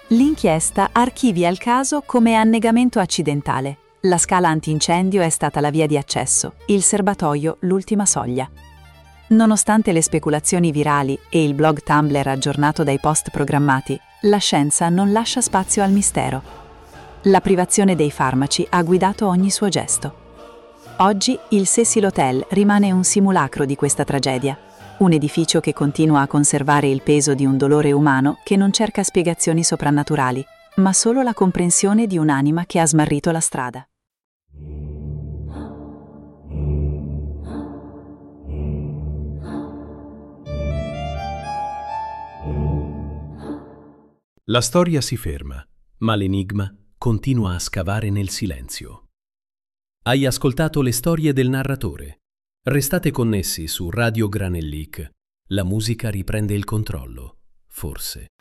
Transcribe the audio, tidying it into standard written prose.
L'inchiesta archivia il caso come annegamento accidentale. La scala antincendio è stata la via di accesso, il serbatoio l'ultima soglia. Nonostante le speculazioni virali e il blog Tumblr aggiornato dai post programmati, la scienza non lascia spazio al mistero. La privazione dei farmaci ha guidato ogni suo gesto. Oggi il Cecil Hotel rimane un simulacro di questa tragedia, un edificio che continua a conservare il peso di un dolore umano che non cerca spiegazioni soprannaturali, ma solo la comprensione di un'anima che ha smarrito la strada. La storia si ferma, ma l'enigma continua a scavare nel silenzio. Hai ascoltato le storie del narratore. Restate connessi su Radio Granellic. La musica riprende il controllo, forse.